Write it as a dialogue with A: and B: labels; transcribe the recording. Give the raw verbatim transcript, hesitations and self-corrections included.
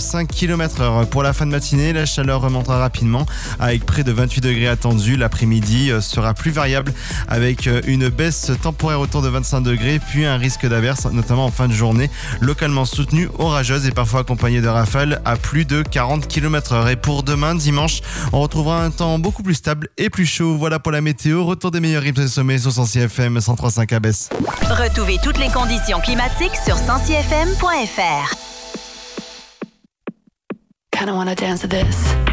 A: cinq kilomètres heure. Pour la fin de matinée, la chaleur remontera rapidement avec près de vingt-huit degrés attendus. L'après-midi sera plus variable avec une baisse temporaire autour de vingt-cinq degrés, puis un risque d'averse, notamment en fin de journée, localement soutenue, orageuse et parfois accompagnée de rafales à plus de quarante kilomètres heure. Et pour demain, dimanche, on retrouvera un temps beaucoup plus stable et plus chaud. Voilà pour la météo. Retour des meilleurs rythmes des sommets sur cent six F M cent trois virgule cinq à Besse.
B: Retrouvez toutes les conditions climatiques sur cent six F M point F R.
C: Kinda wanna dance to this.